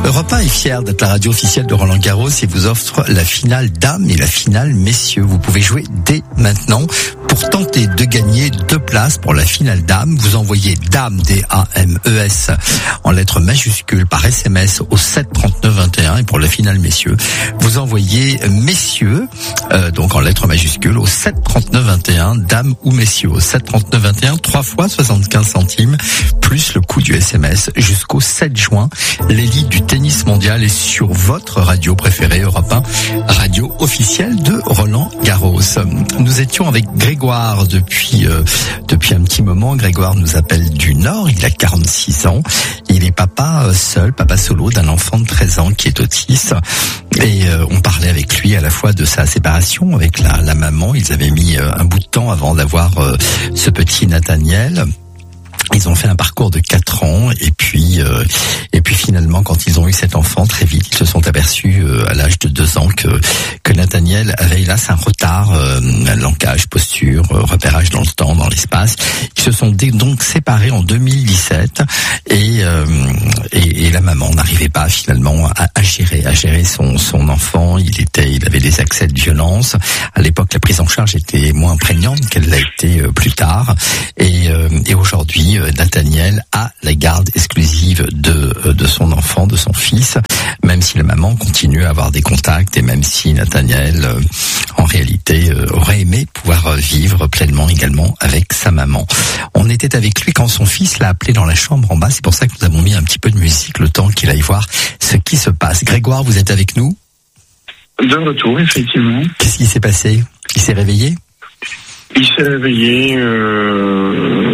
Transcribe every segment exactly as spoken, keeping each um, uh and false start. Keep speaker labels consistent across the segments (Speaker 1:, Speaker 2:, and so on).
Speaker 1: Europe un est fier d'être la radio officielle de Roland Garros et vous offre la finale dames et la finale messieurs. Vous pouvez jouer dès maintenant. Pour tenter de gagner deux places pour la finale dames, vous envoyez dame, D A M E S, en lettres majuscules par S M S au sept trente-neuf vingt et un. Et pour la finale messieurs, vous envoyez messieurs, euh, donc en lettres majuscules, au sept trente-neuf vingt et un, dames ou messieurs, au sept trente-neuf vingt et un, trois fois soixante-quinze centimes, plus le coût du S M S jusqu'au sept juin. L'élite du tennis mondial est sur votre radio préférée, Europe un, radio officielle de Roland Garros. Nous étions avec Grégoire depuis euh, depuis un petit moment. Grégoire nous appelle du Nord, il a quarante-six ans. Il est papa euh, seul, papa solo d'un enfant de treize ans qui est autiste. Et euh, on parlait avec lui à la fois de sa séparation avec la, la maman. Ils avaient mis euh, un bout de temps avant d'avoir euh, ce petit Nathaniel. Ils ont fait un parcours de quatre ans et puis euh, et puis finalement quand ils ont eu cet enfant très vite ils se sont aperçus euh, à l'âge de deux ans que que Nathaniel avait hélas un retard, euh, langage, posture, euh, repérage dans le temps, dans l'espace. Ils se sont dé- donc séparés en deux mille dix-sept et euh, et, et la maman n'arrivait pas finalement à, à gérer à gérer son son enfant. Il était il avait des accès de violence. À l'époque la prise en charge était moins prégnante qu'elle l'a été euh, plus tard et euh, et aujourd'hui Nathaniel a la garde exclusive de de son enfant, de son fils, même si la maman continue à avoir des contacts et même si Nathaniel, euh, en réalité, euh, aurait aimé pouvoir vivre pleinement également avec sa maman. On était avec lui quand son fils l'a appelé dans la chambre en bas. C'est pour ça que nous avons mis un petit peu de musique le temps qu'il aille voir ce qui se passe. Grégoire, vous êtes avec nous ?
Speaker 2: De retour, effectivement.
Speaker 1: Qu'est-ce qui s'est passé ? Il s'est réveillé ?
Speaker 2: Il s'est réveillé euh,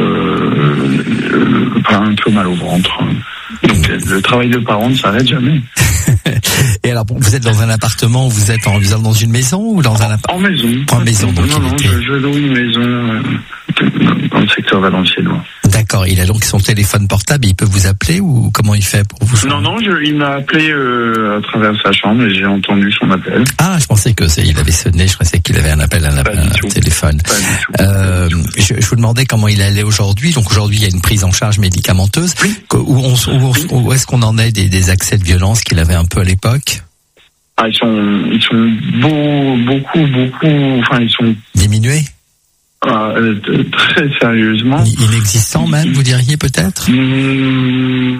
Speaker 2: euh, par un peu mal au ventre. Donc le travail de parent ne s'arrête jamais.
Speaker 1: Et alors, vous êtes dans un appartement, vous êtes en, vous êtes dans une maison ou dans un appartement ?
Speaker 2: En maison.
Speaker 1: En maison, donc
Speaker 2: non,
Speaker 1: il
Speaker 2: non,
Speaker 1: était...
Speaker 2: je, je loue une maison euh, dans le secteur valenciennois.
Speaker 1: D'accord, il a donc son téléphone portable et il peut vous appeler ou comment il fait pour vous?
Speaker 2: Non, non, je, il m'a appelé euh, à travers sa chambre et j'ai entendu son appel.
Speaker 1: Ah, je pensais que c'est, il avait sonné, je pensais qu'il avait un appel, un, appel, un téléphone.
Speaker 2: Pas du tout.
Speaker 1: Euh, je, je vous demandais comment il allait aujourd'hui. Donc aujourd'hui, il y a une prise en charge médicamenteuse.
Speaker 2: Oui.
Speaker 1: Où, on, où, où est-ce qu'on en est des, des accès de violence qu'il avait un peu à l'époque?
Speaker 2: Ah, ils sont, ils sont beau, beaucoup, beaucoup, enfin, ils sont
Speaker 1: diminués.
Speaker 2: Euh, très sérieusement.
Speaker 1: Inexistant même, vous diriez peut-être?
Speaker 2: Mmh,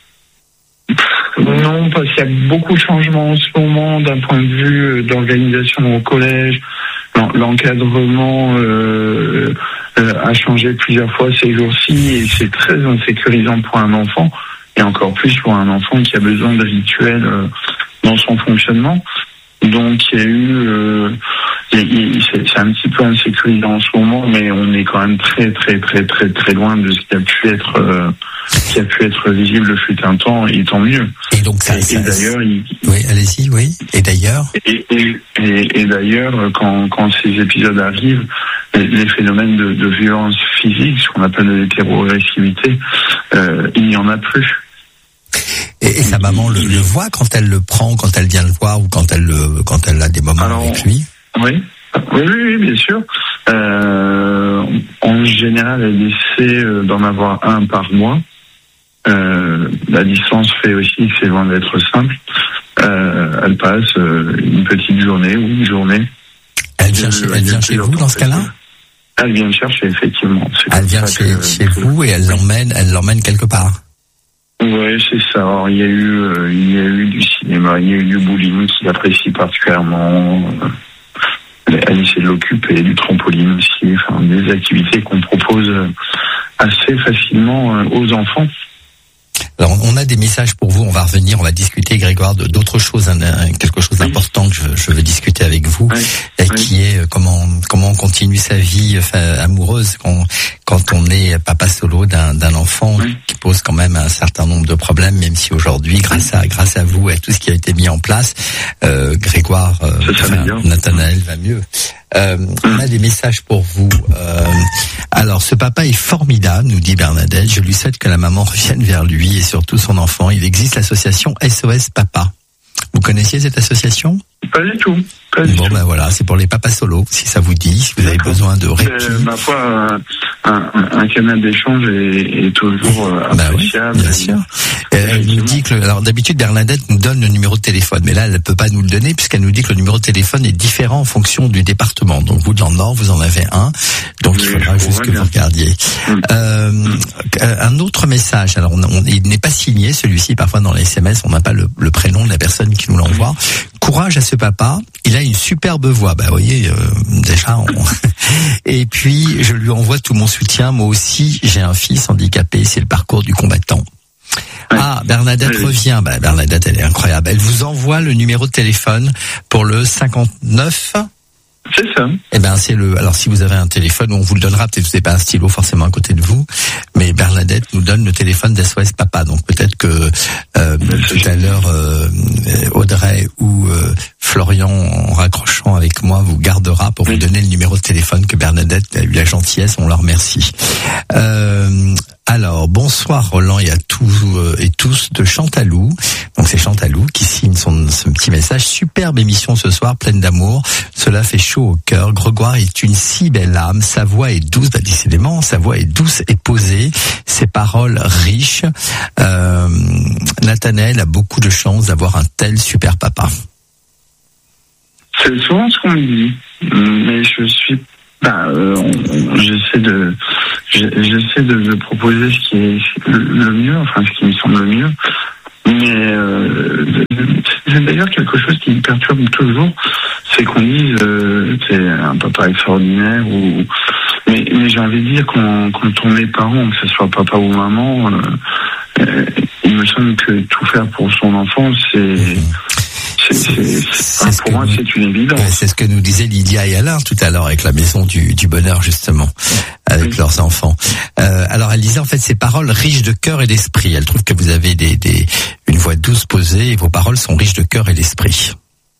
Speaker 2: non, parce qu'il y a beaucoup de changements en ce moment d'un point de vue d'organisation au collège. L'encadrement euh, euh, a changé plusieurs fois ces jours-ci et c'est très insécurisant pour un enfant et encore plus pour un enfant qui a besoin de rituels euh, dans son fonctionnement. Donc il y a eu, euh, il, il, c'est, c'est un petit peu insécurisant en ce moment, mais on est quand même très très très très très loin de ce qui a pu être, euh, qui a pu être visible fut un temps, et tant mieux.
Speaker 1: Et donc ça,
Speaker 2: et,
Speaker 1: ça
Speaker 2: et d'ailleurs, il,
Speaker 1: oui, allez-y, oui. Et d'ailleurs.
Speaker 2: Et, et, et, et d'ailleurs, quand quand ces épisodes arrivent, les, les phénomènes de, de violence physique, ce qu'on appelle l'hétéroagressivité, euh, il n'y en a plus.
Speaker 1: Et, et sa maman le, le voit quand elle le prend, quand elle vient le voir ou quand elle le, quand elle a des moments Alors, avec lui.
Speaker 2: Oui, oui, oui, oui bien sûr. Euh, en général, elle essaie d'en avoir un par mois. Euh, la distance fait aussi que c'est loin d'être simple. Euh, elle passe une petite journée ou une journée.
Speaker 1: Elle vient, chez, elle vient chez vous dans ce cas-là ?
Speaker 2: Elle vient chercher effectivement.
Speaker 1: C'est elle vient chez, que, chez que, vous et elle l'emmène, elle l'emmène quelque part.
Speaker 2: Oui, c'est ça. Alors, il y a eu, euh, il y a eu du cinéma, il y a eu du bowling qu'il apprécie particulièrement. Elle essaie de l'occuper, du trampoline aussi, enfin, des activités qu'on propose assez facilement aux enfants.
Speaker 1: Alors, on a des messages pour vous. On va revenir, on va discuter, Grégoire, de, d'autres choses, un, un, quelque chose d'important oui. que je, je veux discuter avec vous, oui. et qui oui. est comment comment on continue sa vie enfin, amoureuse quand quand on est papa solo d'un, d'un enfant oui. qui pose quand même un certain nombre de problèmes, même si aujourd'hui, grâce à grâce à vous et à tout ce qui a été mis en place, euh, Grégoire, euh, enfin, Nathanaël va mieux. Euh, on a des messages pour vous. Euh, alors, ce papa est formidable, nous dit Bernadette. Je lui souhaite que la maman revienne vers lui et surtout son enfant. Il existe l'association S O S Papa. Vous connaissiez cette association ?
Speaker 2: Pas du tout. Pas du
Speaker 1: bon,
Speaker 2: tout.
Speaker 1: ben voilà, c'est pour les papas solos, si ça vous dit, si vous avez
Speaker 2: D'accord.
Speaker 1: besoin de répit.
Speaker 2: Euh, ma foi, un, un, un canal d'échange est, est toujours euh,
Speaker 1: Bah
Speaker 2: appréciable.
Speaker 1: oui, bien sûr. Euh, elle nous dit que, le, alors d'habitude Bernadette nous donne le numéro de téléphone, mais là elle ne peut pas nous le donner puisqu'elle nous dit que le numéro de téléphone est différent en fonction du département. Donc vous dans le Nord, vous en avez un, donc oui, il faudra juste que bien. vous regardiez. Mm. Euh, un autre message, alors on, on, il n'est pas signé celui-ci, parfois dans les S M S on n'a pas le, le prénom de la personne qui nous l'envoie. Courage à ce papa, il a une superbe voix, bah vous voyez, euh, déjà. On... Et puis je lui envoie tout mon soutien, moi aussi j'ai un fils handicapé, c'est le parcours du combattant. Ah, Bernadette oui. revient. Bah, Bernadette, elle est incroyable. Elle vous envoie le numéro de téléphone pour le cinquante-neuf.
Speaker 2: C'est ça.
Speaker 1: Eh ben, c'est le. Alors, si vous avez un téléphone, on vous le donnera. Peut-être que vous n'avez pas un stylo forcément à côté de vous, mais Bernadette nous donne le téléphone d'S O S Papa. Donc peut-être que euh, tout à l'heure, euh, Audrey ou euh, Florian, en raccrochant avec moi, vous gardera pour oui. vous donner le numéro de téléphone que Bernadette a eu la gentillesse. On leur remercie. Euh, Alors, bonsoir Roland et à tous euh, et tous de Chantalou. Donc c'est Chantalou qui signe son ce petit message. Superbe émission ce soir, pleine d'amour. Cela fait chaud au cœur. Grégoire est une si belle âme. Sa voix est douce, bah, décidément, sa voix est douce et posée. Ses paroles riches. Euh, Nathanaël a beaucoup de chance d'avoir un tel super papa.
Speaker 2: C'est souvent ce qu'on me dit, mais je suis Bah, euh, on, on, j'essaie de, j'essaie de, de proposer ce qui est le mieux, enfin ce qui me semble le mieux. Mais euh, c'est d'ailleurs quelque chose qui me perturbe toujours, c'est qu'on dise euh, c'est un papa extraordinaire ou. Mais, mais j'ai envie de dire quand, quand on est parent, que ce soit papa ou maman, euh, euh, il me semble que tout faire pour son enfant, c'est. C'est, c'est, c'est, c'est pour moi, nous, c'est une évidence.
Speaker 1: C'est ce que nous disaient Lydia et Alain tout à l'heure avec la maison du, du bonheur, justement, avec oui. leurs enfants. Euh, alors, elle disait, en fait, ces paroles riches de cœur et d'esprit. Elle trouve que vous avez des, des, une voix douce posée et vos paroles sont riches de cœur et d'esprit.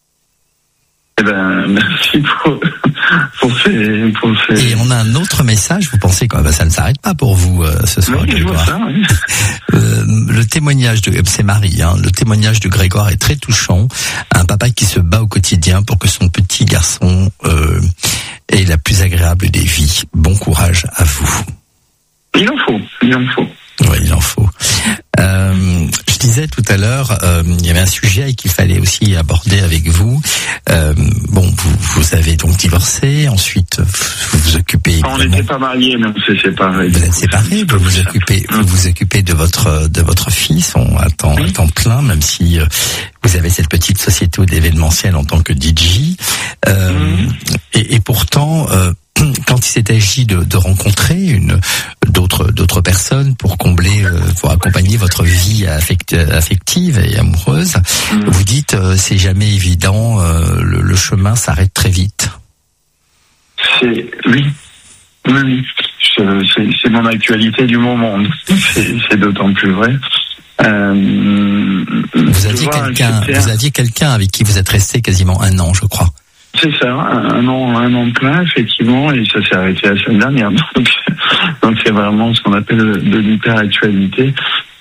Speaker 2: Eh ben, merci pour, pour ces, pour ces...
Speaker 1: Et on a un autre message, vous pensez que bah, ça ne s'arrête pas pour vous euh, ce soir,
Speaker 2: oui,
Speaker 1: Grégoire.
Speaker 2: Ça, oui.
Speaker 1: euh, le témoignage de, c'est Marie, hein, le témoignage de Grégoire est très touchant. Un papa qui se bat au quotidien pour que son petit garçon euh, ait la plus agréable des vies. Bon courage à vous.
Speaker 2: Il en faut, il en faut.
Speaker 1: Oui, il en faut. Euh, je disais tout à l'heure, euh, il y avait un sujet qu'il fallait aussi aborder avec vous. Euh, bon, vous, vous avez donc divorcé, ensuite vous vous occupez.
Speaker 2: On n'était pas mariés, mais on s'est séparés.
Speaker 1: Vous êtes séparés, vous vous occupez, vous vous occupez de votre de votre fils on, à temps à temps plein, même si euh, vous avez cette petite société d'événementiel en tant que D J. Euh, mmh. et, et pourtant. Euh, Quand il s'est agi de, de rencontrer une d'autres d'autres personnes pour combler, euh, pour accompagner votre vie affect, affective et amoureuse, mmh. vous dites euh, c'est jamais évident, euh, le, le chemin s'arrête très vite.
Speaker 2: C'est oui, oui, oui. C'est, c'est mon actualité du moment. C'est, c'est d'autant plus vrai. Euh,
Speaker 1: vous aviez quelqu'un, vous aviez quelqu'un avec qui vous êtes resté quasiment un an, je crois.
Speaker 2: C'est ça, un an, un an plein, effectivement, et ça s'est arrêté la semaine dernière. Donc, donc c'est vraiment ce qu'on appelle de l'hyperactualité.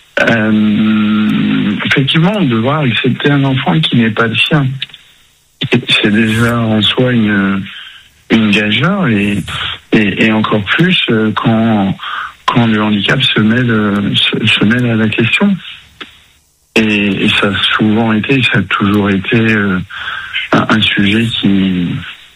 Speaker 2: Euh, effectivement, devoir accepter un enfant qui n'est pas le sien, c'est déjà en soi une, une gageure, et, et, et encore plus quand, quand le handicap se mêle, se, se mêle à la question. Et, et ça a souvent été, ça a toujours été euh, un, un sujet qui,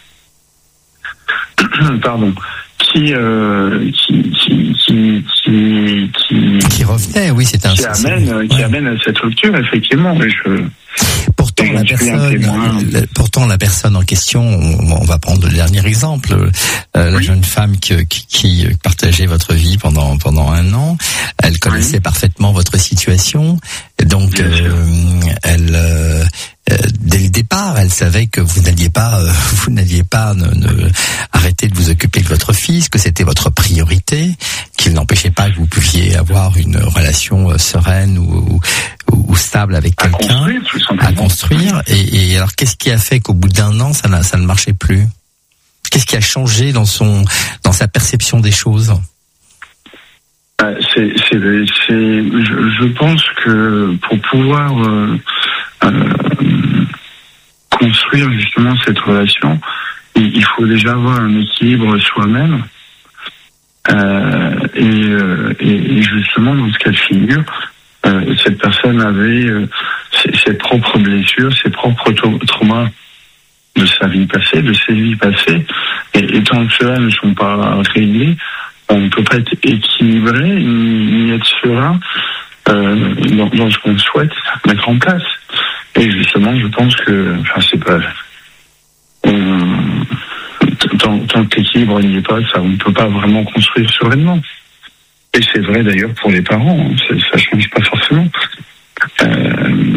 Speaker 2: pardon, qui, euh, qui, qui, qui, qui, qui,
Speaker 1: qui revenait, oui, c'est un
Speaker 2: qui amène, ouais. qui amène à cette rupture, effectivement. Et je,
Speaker 1: Pourtant la, personne, la, pourtant, la personne en question, on, on va prendre le dernier exemple, euh, la oui. jeune femme qui, qui, qui partageait votre vie pendant pendant un an, elle connaissait oui. parfaitement votre situation, donc euh, elle, euh, dès le départ, elle savait que vous n'alliez pas, euh, vous n'alliez pas ne, ne, arrêter de vous occuper de votre fils, que c'était votre priorité, qu'il n'empêchait pas que vous pouviez avoir une relation sereine ou, ou, ou stable avec
Speaker 2: à
Speaker 1: quelqu'un.
Speaker 2: Construire,
Speaker 1: à construire. Et, et alors, qu'est-ce qui a fait qu'au bout d'un an, ça, ça ne marchait plus? Qu'est-ce qui a changé dans son, dans sa perception des choses?
Speaker 2: euh, c'est, c'est, c'est, je, je pense que pour pouvoir euh, euh, construire justement cette relation, il, il faut déjà avoir un équilibre soi-même. Euh, et, euh, et justement, dans ce cas de figure, euh, cette personne avait euh, ses, ses propres blessures, ses propres tra- traumas de sa vie passée, de ses vies passées, et, et tant que ceux-là ne sont pas réglés, on ne peut pas être équilibré ni, ni être serein euh, dans, dans ce qu'on souhaite mettre en place. Et justement, je pense que, enfin, c'est pas, on, tant, tant que l'équilibre n'y est pas, ça, on ne peut pas vraiment construire sereinement. Et c'est vrai d'ailleurs pour les parents, hein, ça ne change pas forcément. Euh,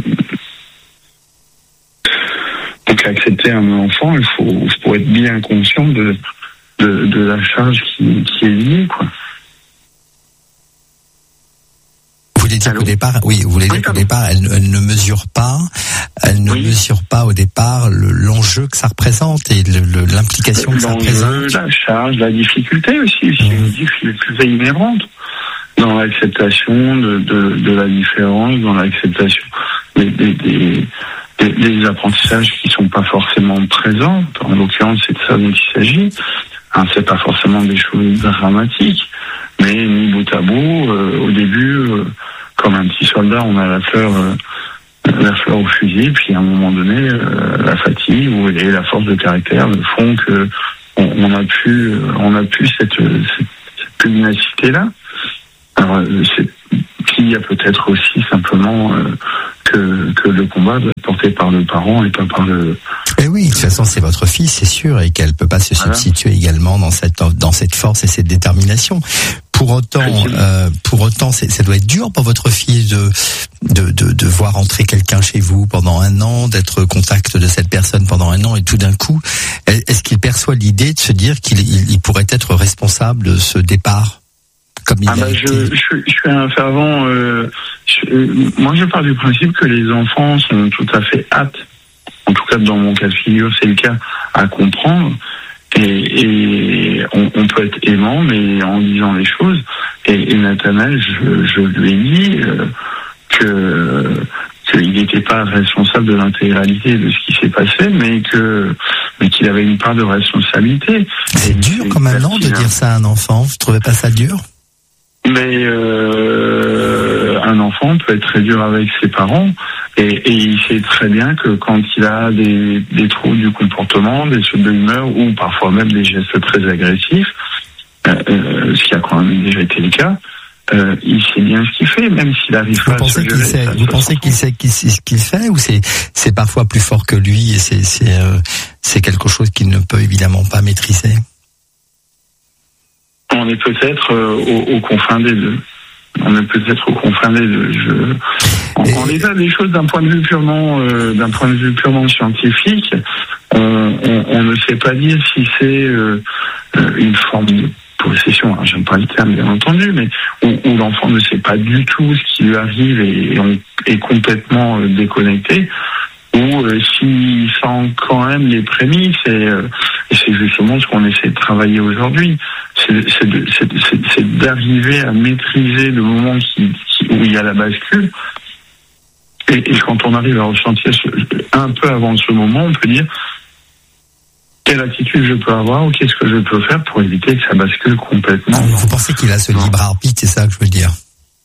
Speaker 2: donc accepter un enfant, il faut, il faut être bien conscient de, de, de la charge qui, qui est liée, quoi.
Speaker 1: Vous voulez dire Allô qu'au départ, oui, vous voulez dire oui, qu'au départ, elle, elle ne mesure pas, elle ne oui. mesure pas au départ le, l'enjeu que ça représente et le, le, l'implication que l'enjeu, ça représente.
Speaker 2: La charge, la difficulté aussi, c'est une difficulté inhérente dans l'acceptation de, de, de la différence, dans l'acceptation des, des, des, des, des apprentissages qui sont pas forcément présents. En l'occurrence, c'est de ça dont il s'agit. Hein, c'est pas forcément des choses dramatiques, mais mis bout à bout, euh, au début, euh, comme un petit soldat, on a la fleur, euh, la fleur au fusil, puis à un moment donné, euh, la fatigue ou et la force de caractère font que on, on a pu, on a pu cette, cette, cette pugnacité-là. Alors, c'est, il y a peut-être aussi simplement euh, que, que le combat doit être porté par le parent et pas par le...
Speaker 1: Eh oui, de toute façon, c'est votre fille, c'est sûr, et qu'elle peut pas se voilà. substituer également dans cette, dans cette force et cette détermination. Pour autant, euh, pour autant, c'est, ça doit être dur pour votre fille de, de, de, de voir entrer quelqu'un chez vous pendant un an, d'être au contact de cette personne pendant un an, et tout d'un coup, est-ce qu'il perçoit l'idée de se dire qu'il il, il pourrait être responsable de ce départ? Comme il
Speaker 2: ah bah je, je, je suis un fervent. Euh, je, moi, je pars du principe que les enfants sont tout à fait aptes, en tout cas dans mon cas de figure, c'est le cas, à comprendre. Et, et on, on peut être aimant, mais en disant les choses. Et, et Nathanaël, je, je lui ai dit euh, que qu'il n'était pas responsable de l'intégralité de ce qui s'est passé, mais que mais qu'il avait une part de responsabilité.
Speaker 1: C'est et dur quand même, non, de dire ça à un enfant. Vous trouvez pas ça dur?
Speaker 2: Mais euh, un enfant peut être très dur avec ses parents et, et il sait très bien que quand il a des, des troubles du comportement, des sauts de humeur ou parfois même des gestes très agressifs, euh, euh, ce qui a quand même déjà été le cas, euh, il sait bien ce qu'il fait, même s'il arrive
Speaker 1: vous
Speaker 2: pas
Speaker 1: pensez
Speaker 2: à se
Speaker 1: qu'il
Speaker 2: gérer.
Speaker 1: Sait, vous pensez qu'il sait qu'il sait ce qu'il fait ou c'est c'est parfois plus fort que lui et c'est c'est euh, c'est quelque chose qu'il ne peut évidemment pas maîtriser?
Speaker 2: On est peut-être euh, aux, aux confins des deux. On est peut-être aux confins des deux. Je... En, en l'état des choses, d'un point de vue purement, euh, d'un point de vue purement scientifique, on, on, on ne sait pas dire si c'est euh, une forme de possession. Alors, j'aime pas le terme, bien entendu, mais où, où l'enfant ne sait pas du tout ce qui lui arrive et, et on est complètement euh, déconnecté. Ou euh, s'il sent quand même les prémices, et, euh, et c'est justement ce qu'on essaie de travailler aujourd'hui, c'est, c'est, de, c'est, c'est, c'est d'arriver à maîtriser le moment qui, qui, où il y a la bascule, et, et quand on arrive à ressentir ce, un peu avant ce moment, on peut dire quelle attitude je peux avoir ou qu'est-ce que je peux faire pour éviter que ça bascule complètement.
Speaker 1: Vous pensez qu'il a ce libre arbitre, c'est ça que je veux dire?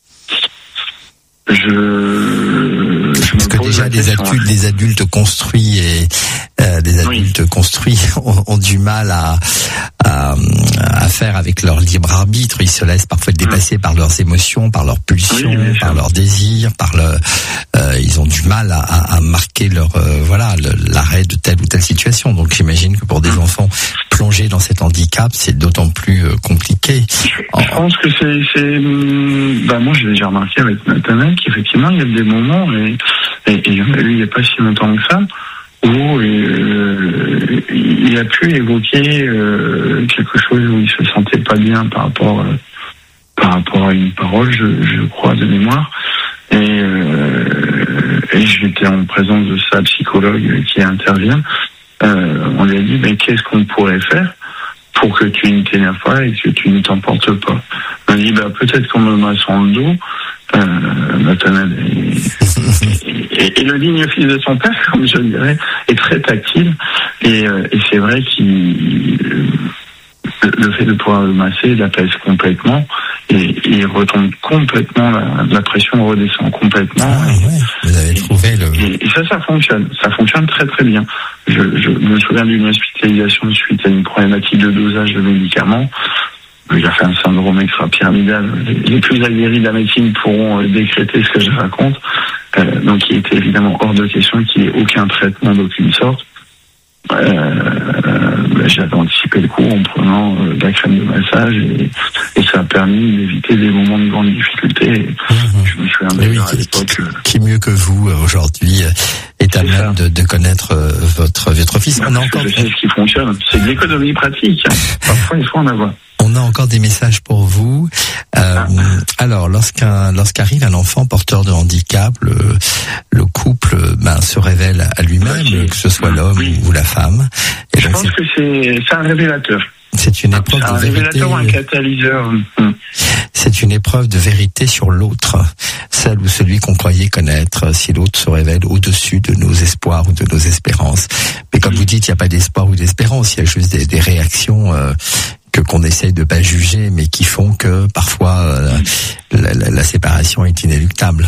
Speaker 2: Je, je
Speaker 1: Parce que déjà des adultes, des adultes construits et euh, des adultes oui. construits ont, ont du mal à, à à faire avec leur libre arbitre. Ils se laissent parfois dépasser mmh. par leurs émotions, par leurs pulsions, oui, par leurs désirs, par le. Euh, ils ont du mal à, à, à marquer leur euh, voilà le, l'arrêt de telle ou telle situation. Donc j'imagine que pour des mmh. enfants plongés dans cet handicap, c'est d'autant plus euh, compliqué.
Speaker 2: Je, en... je pense que c'est c'est. Bah moi j'ai déjà remarqué avec Nathanaël qu'effectivement il y a des moments et et, et il y en a eu il n'y a pas si longtemps que ça où euh, il a pu évoquer euh, quelque chose où il se sentait pas bien par rapport euh, par rapport à une parole, je, je crois de mémoire, et, euh, et j'étais en présence de sa psychologue qui intervient. Euh, on lui a dit mais qu'est-ce qu'on pourrait faire pour que tu ne t'énerves pas et que tu ne t'emportes pas. On a dit bah peut-être qu'en me massant le dos, euh, Nathanaël est, est, et, et le digne fils de son père, comme je dirais, est très tactile. Et, euh, et c'est vrai qu'il le fait de pouvoir le masser l'apaise complètement et, et il retombe complètement, la, la pression redescend complètement.
Speaker 1: Ah,
Speaker 2: et,
Speaker 1: ouais, vous avez trouvé le...
Speaker 2: Et, et ça, ça fonctionne. Ça fonctionne très très bien. Je, je me souviens d'une hospitalisation suite à une problématique de dosage de médicaments. Il a fait un syndrome extra-pyramidal. Les, les plus aguerris de la médecine pourront euh, décréter ce que je raconte. Euh, donc il était évidemment hors de question qu'il n'y ait aucun traitement d'aucune sorte. Euh, ben, j'avais anticipé le coup en prenant euh, de la crème de massage et, et ça a permis d'éviter des moments de grande difficulté. Mmh. Je me souviens d'ailleurs
Speaker 1: oui,
Speaker 2: à l'époque.
Speaker 1: Qui, qui mieux que vous aujourd'hui est à même de, de connaître euh, votre votre fils. On a encore.
Speaker 2: Je sais ce qui fonctionne. C'est de l'économie pratique. Parfois il faut en avoir.
Speaker 1: On a encore des messages pour vous. Euh, ah. Alors, lorsqu'un lorsqu'arrive un enfant porteur de handicap, le, le couple ben, se révèle à lui-même, oui. que ce soit l'homme oui. ou la femme.
Speaker 2: Et je donc, pense c'est, que c'est, c'est un révélateur.
Speaker 1: C'est une épreuve
Speaker 2: c'est
Speaker 1: de
Speaker 2: un
Speaker 1: vérité.
Speaker 2: Révélateur ou un catalyseur.
Speaker 1: C'est une épreuve de vérité sur l'autre, celle ou celui qu'on croyait connaître, si l'autre se révèle au-dessus de nos espoirs ou de nos espérances. Mais comme vous dites, il n'y a pas d'espoir ou d'espérance, il y a juste des, des réactions euh, que qu'on essaye de pas juger, mais qui font que parfois euh, la, la, la séparation est inéluctable.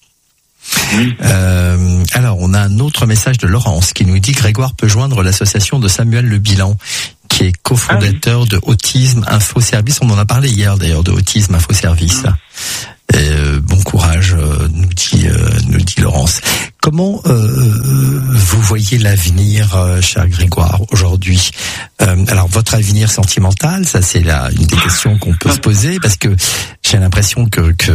Speaker 1: Oui. Euh, alors, on a un autre message de Laurence qui nous dit que Grégoire peut joindre l'association de Samuel Le Bilan, qui est cofondateur ah oui. de Autisme Info Service. On en a parlé hier d'ailleurs de Autisme Info Service. Mmh. Et, euh, bon courage, euh, nous dit euh, nous dit Laurence. Comment euh, vous voyez l'avenir, euh, cher Grégoire, aujourd'hui? euh, Alors, votre avenir sentimental, ça c'est la une des questions qu'on peut se poser, parce que j'ai l'impression que que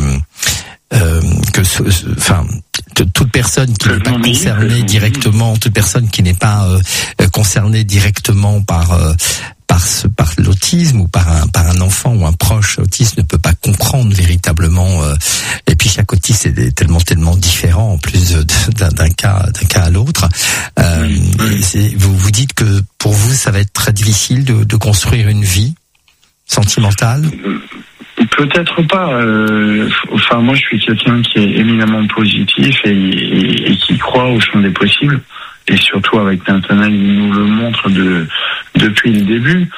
Speaker 1: euh, que enfin toute personne qui n'est pas concernée directement, toute personne qui n'est pas euh, concernée directement par euh, par ce par l'autisme ou par un par un enfant ou un proche autiste ne peut pas comprendre véritablement. Euh, et puis chaque autiste est tellement tellement différent en plus de, d'un, d'un cas d'un cas à l'autre. Euh, oui, oui. C'est, vous vous dites que pour vous ça va être très difficile de, de construire une vie sentimentale.
Speaker 2: Peut-être pas. Euh, enfin, moi, je suis quelqu'un qui est éminemment positif et, et, et qui croit au champ des possibles. Et surtout avec Nathanaël, il nous le montre de, depuis le début.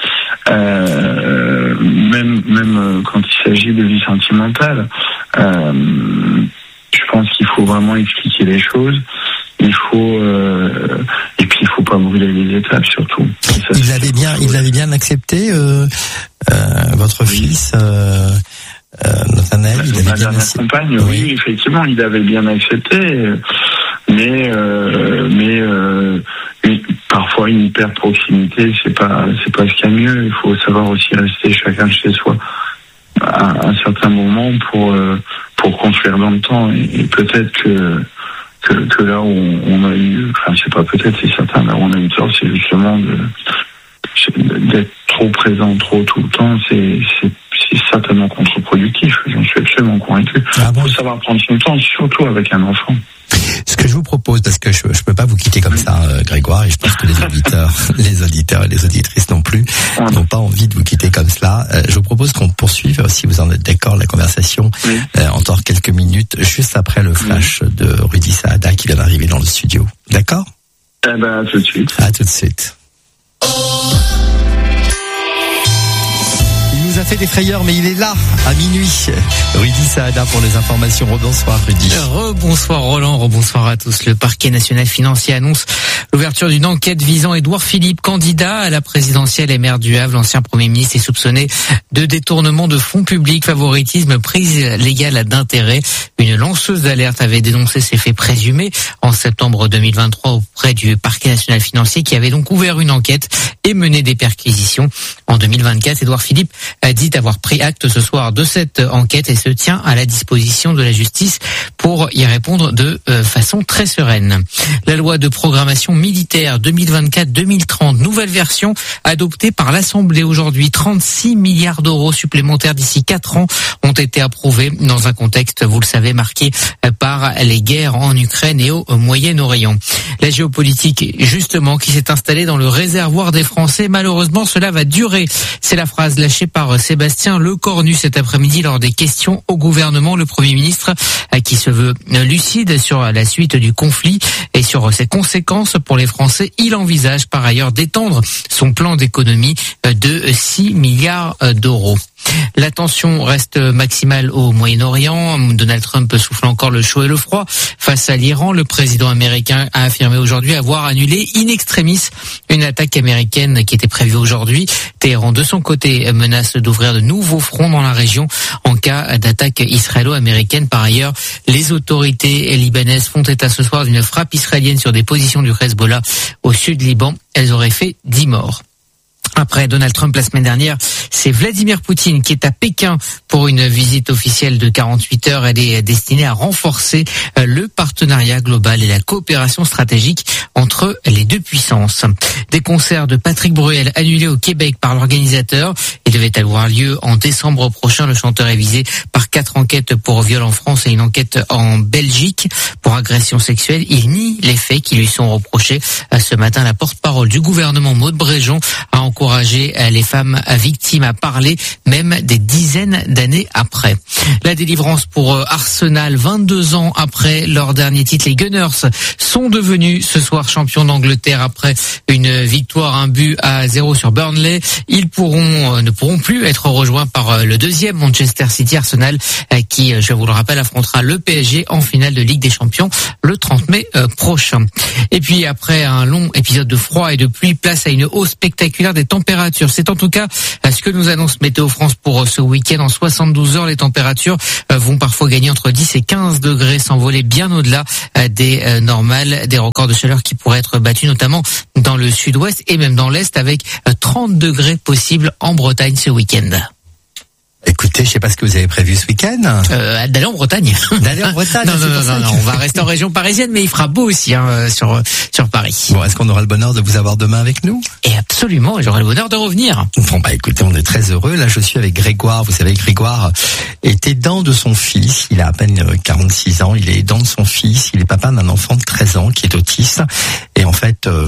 Speaker 2: Euh, même, même quand il s'agit de vie sentimentale, euh, je pense qu'il faut vraiment expliquer les choses. Il faut euh, et puis il faut pas brûler les étapes surtout. Ça,
Speaker 1: il avait bien, il avait bien accepté euh, euh, votre oui. fils. Euh... Euh, Nathanaël, il avait bien accepté.
Speaker 2: Compagne, oui. oui, effectivement, il avait bien accepté, mais euh, mais euh, une, parfois une hyper proximité, c'est pas c'est pas ce qu'il y a mieux. Il faut savoir aussi rester chacun chez soi à un certain moment pour euh, pour construire dans le temps. Et, et peut-être que, que que là où on, on a eu, enfin c'est pas peut-être, c'est certain, là où on a eu tort, c'est justement de d'être trop présent trop tout le temps. C'est c'est c'est certainement contre-productif, j'en suis absolument convaincu. Ah bon? Il faut savoir prendre son temps, surtout avec un enfant.
Speaker 1: Ce que je vous propose, parce que je ne peux pas vous quitter comme oui. ça, euh, Grégoire, et je pense que les auditeurs, les auditeurs et les auditrices non plus, oui. n'ont pas envie de vous quitter comme cela. Euh, je vous propose qu'on poursuive, si vous en êtes d'accord, la conversation, oui. euh, encore quelques minutes, juste après le flash oui. de Rudy Saada qui vient d'arriver dans le studio. D'accord?
Speaker 2: Eh ben, à tout de suite.
Speaker 1: À tout de suite. Il nous a fait des frayeurs, mais il est là, à minuit. Rudy Saada pour les informations. Rebonsoir, Rudy.
Speaker 3: Rebonsoir, Roland. Rebonsoir à tous. Le parquet national financier annonce l'ouverture d'une enquête visant Édouard Philippe, candidat à la présidentielle et maire du Havre. L'ancien Premier ministre est soupçonné de détournement de fonds publics, favoritisme, prise légale d'intérêt. Une lanceuse d'alerte avait dénoncé ces faits présumés en septembre deux mille vingt-trois auprès du parquet national financier qui avait donc ouvert une enquête et mené des perquisitions. En deux mille vingt-quatre, Édouard Philippe a dit avoir pris acte ce soir de cette enquête et se tient à la disposition de la justice pour y répondre de euh, façon très sereine. La loi de programmation militaire deux mille vingt-quatre deux mille trente, nouvelle version adoptée par l'Assemblée aujourd'hui. trente-six milliards d'euros supplémentaires d'ici quatre ans ont été approuvés dans un contexte, vous le savez, marqué par les guerres en Ukraine et au Moyen-Orient. La géopolitique, justement, qui s'est installée dans le réservoir des Français. Malheureusement, cela va durer. C'est la phrase lâchée par Sébastien Lecornu cet après-midi lors des questions au gouvernement. Le Premier ministre, qui se veut lucide sur la suite du conflit et sur ses conséquences pour les Français. Il envisage par ailleurs d'étendre son plan d'économie de six milliards d'euros. La tension reste maximale au Moyen-Orient. Donald Trump souffle encore le chaud et le froid face à l'Iran. Le président américain a affirmé aujourd'hui avoir annulé in extremis une attaque américaine qui était prévue aujourd'hui. Téhéran, de son côté, menace d'ouvrir de nouveaux fronts dans la région en cas d'attaque israélo-américaine. Par ailleurs, les autorités libanaises font état ce soir d'une frappe israélienne sur des positions du Hezbollah au sud Liban. Elles auraient fait dix morts. Après Donald Trump la semaine dernière, c'est Vladimir Poutine qui est à Pékin pour une visite officielle de quarante-huit heures. Elle est destinée à renforcer le partenariat global et la coopération stratégique entre les deux puissances. Des concerts de Patrick Bruel annulés au Québec par l'organisateur. Il devait avoir lieu en décembre prochain. Le chanteur est visé par quatre enquêtes pour viol en France et une enquête en Belgique pour agression sexuelle. Il nie les faits qui lui sont reprochés. Ce matin, la porte-parole du gouvernement, Maude Bréjon, a encouragé les femmes victimes à parler, même des dizaines d'années après. La délivrance pour Arsenal, vingt-deux ans après leur dernier titre. Les Gunners sont devenus ce soir champions d'Angleterre après une victoire, un but à zéro sur Burnley. Ils pourront ne pourront plus être rejoints par le deuxième Manchester City. Arsenal qui, je vous le rappelle, affrontera le P S G en finale de Ligue des Champions le trente mai prochain. Et puis après un long épisode de froid et de pluie, place à une hausse spectaculaire des températures. C'est en tout cas ce que nous annonce Météo France pour ce week-end. En soixante-douze heures, les températures vont parfois gagner entre dix et quinze degrés, s'envoler bien au-delà des normales, des records de chaleur qui pourraient être battus notamment dans le sud-ouest et même dans l'est, avec trente degrés possibles en Bretagne ce week-end.
Speaker 1: Écoutez, je sais pas ce que vous avez prévu ce week-end.
Speaker 3: Euh, d'aller en Bretagne.
Speaker 1: D'aller en Bretagne.
Speaker 3: non, non, non, non, non, on va rester en région parisienne, mais il fera beau aussi hein, sur sur Paris.
Speaker 1: Bon, est-ce qu'on aura le bonheur de vous avoir demain avec nous?
Speaker 3: Et absolument, et j'aurai le bonheur de revenir.
Speaker 1: Bon bah écoutez, on est très heureux. Là, je suis avec Grégoire. Vous savez, Grégoire est aidant de son fils. Il a à peine quarante-six ans. Il est aidant de son fils. Il est papa d'un enfant de treize ans qui est autiste. Et en fait. Euh,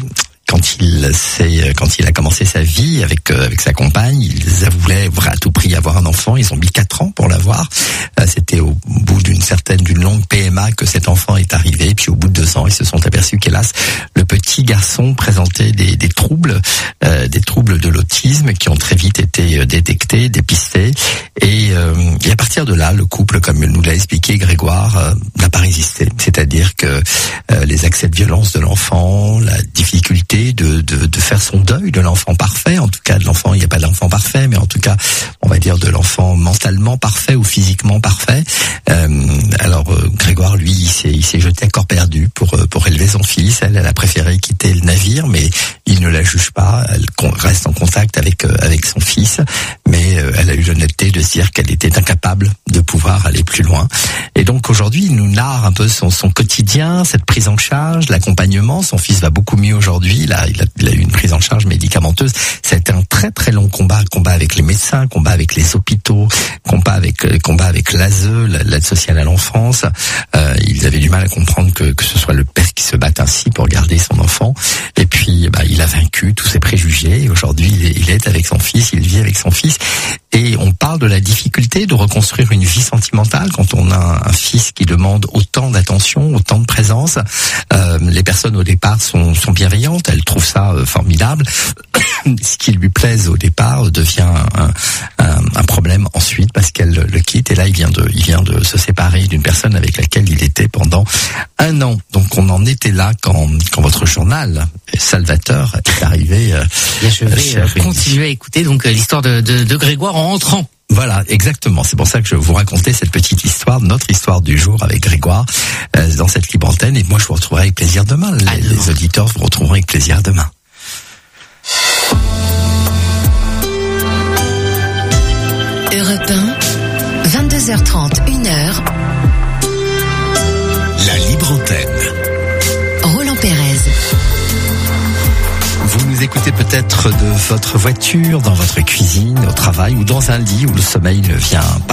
Speaker 1: Quand il s'est, quand il a commencé sa vie avec avec sa compagne, ils voulaient à tout prix avoir un enfant. Ils ont mis quatre ans pour l'avoir. C'était au bout d'une certaine, d'une longue P M A que cet enfant est arrivé. Puis au bout de deux ans, ils se sont aperçus qu'hélas, le petit garçon présentait des, des troubles, euh, des troubles de l'autisme qui ont très vite été détectés, dépistés. Et, euh, et à partir de là, le couple, comme nous l'a expliqué Grégoire, euh, n'a pas résisté. C'est-à-dire que euh, les accès de violence de l'enfant, la difficulté De, de, de faire son deuil de l'enfant parfait, en tout cas de l'enfant, il n'y a pas d'enfant parfait, mais en tout cas, on va dire de l'enfant mentalement parfait ou physiquement parfait. Euh, alors euh, Grégoire, lui, il s'est, il s'est jeté à corps perdu pour pour élever son fils. Elle, elle a préféré quitter le navire, mais il ne la juge pas. Elle reste en contact avec euh, avec son fils, mais euh, elle a eu l'honnêteté de se dire qu'elle était incapable de pouvoir aller plus loin. Et donc aujourd'hui, il nous narre un peu son, son quotidien, cette prise en charge, l'accompagnement. Son fils va beaucoup mieux aujourd'hui. Il a, il a, il a eu une prise en charge médicamenteuse. Ça a été un très très long combat, combat avec les médecins, combat avec les hôpitaux, combat avec combat avec l'A S E, l'aide sociale à l'enfance. Euh, ils avaient du mal à comprendre que que ce soit le père qui se batte ainsi pour garder son enfant. Et puis, bah, il a vaincu tous ses préjugés. Et aujourd'hui, il est, il est avec son fils, il vit avec son fils. Et on parle de la difficulté de reconstruire une vie sentimentale quand on a un, un fils qui demande autant d'attention, autant de présence. Euh, les personnes au départ sont, sont bienveillantes, elles trouvent ça euh, formidable. Ce qui lui plaise au départ devient un, un, un problème ensuite parce qu'elle le quitte. Et là, il vient de, il vient de se séparer d'une personne avec laquelle il était pendant un an. Donc, on en était là quand, quand votre journal Salvateur est arrivé. Euh,
Speaker 3: Bien, je vais euh, continuer à écouter donc l'histoire de, de, de Grégoire en rentrant.
Speaker 1: Voilà, exactement. C'est pour ça que je vous racontais cette petite histoire, notre histoire du jour avec Grégoire euh, dans cette libre antenne. Et moi, je vous retrouverai avec plaisir demain. Les, les auditeurs vous retrouveront avec plaisir demain.
Speaker 4: Europe un, vingt-deux heures trente, une heure.
Speaker 5: La libre antenne.
Speaker 4: Roland Pérez.
Speaker 1: Vous nous écoutez peut-être de votre voiture, dans votre cuisine, au travail ou dans un lit où le sommeil ne vient pas